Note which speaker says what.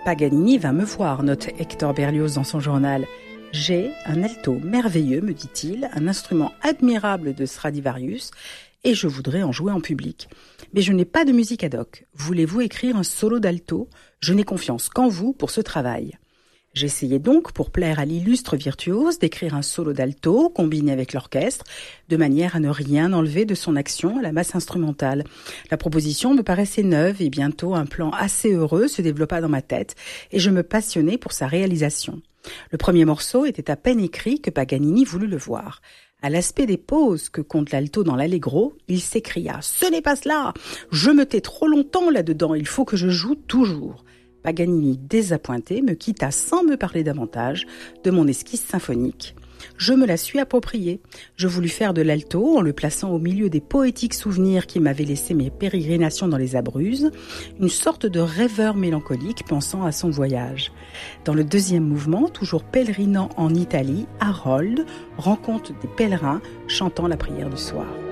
Speaker 1: Paganini va me voir, note Hector Berlioz dans son journal. J'ai un alto merveilleux, me dit-il, un instrument admirable de Stradivarius, et je voudrais en jouer en public. Mais je n'ai pas de musique ad hoc. Voulez-vous écrire un solo d'alto ? Je n'ai confiance qu'en vous pour ce travail. J'essayais donc, pour plaire à l'illustre virtuose, d'écrire un solo d'alto combiné avec l'orchestre, de manière à ne rien enlever de son action à la masse instrumentale. La proposition me paraissait neuve et bientôt un plan assez heureux se développa dans ma tête et je me passionnai pour sa réalisation. Le premier morceau était à peine écrit que Paganini voulut le voir. À l'aspect des pauses que compte l'alto dans l'allegro, il s'écria « Ce n'est pas cela ! Je me tais trop longtemps là-dedans, il faut que je joue toujours !» Paganini, désappointé, me quitta sans me parler davantage de mon esquisse symphonique. Je me la suis appropriée. Je voulus faire de l'alto en le plaçant au milieu des poétiques souvenirs qui m'avaient laissé mes pérégrinations dans les Abruzzes, une sorte de rêveur mélancolique pensant à son voyage. Dans le deuxième mouvement, toujours pèlerinant en Italie, Harold rencontre des pèlerins chantant la prière du soir.